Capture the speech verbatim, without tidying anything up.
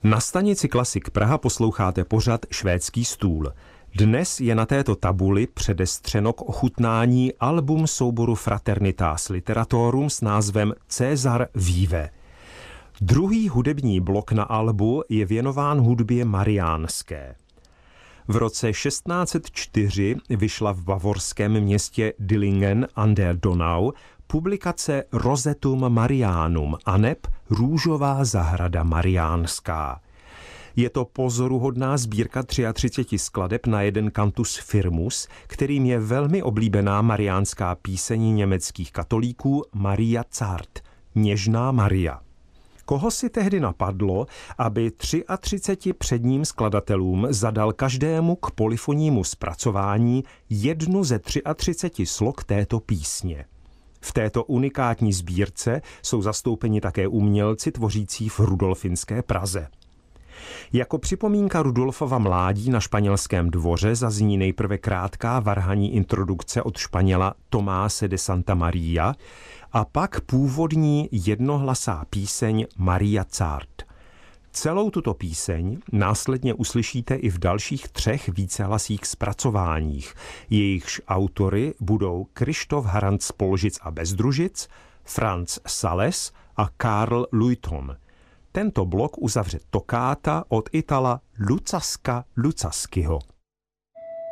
Na stanici Klasik Praha posloucháte pořad Švédský stůl. Dnes je na této tabuli předestřeno k ochutnání album souboru Fraternitas Literatorum s názvem César Vive. Druhý hudební blok na albu je věnován hudbě mariánské. V roce šestnáct set čtyři vyšla v bavorském městě Dillingen an der Donau publikace Rosetum Marianum aneb Růžová zahrada mariánská. Je to pozoruhodná sbírka třicet tři skladeb na jeden cantus firmus, kterým je velmi oblíbená mariánská píseň německých katolíků Maria Zart, Něžná Maria. Koho si tehdy napadlo, aby třiceti tři předním skladatelům zadal každému k polyfonnímu zpracování jednu ze třiceti tři slok této písně? V této unikátní sbírce jsou zastoupeni také umělci tvořící v rudolfinské Praze. Jako připomínka Rudolfova mládí na španělském dvoře zazní nejprve krátká varhaní introdukce od Španěla Tomáse de Santa Maria a pak původní jednohlasá píseň Maria Zart. Celou tuto píseň následně uslyšíte i v dalších třech vícehlasých zpracováních. Jejichž autory budou Krištof Harant z Polžic a Bezdružic, Franz Sales a Karl Luyton. Tento blok uzavře tokáta od Itala Lucaska Lucaskyho.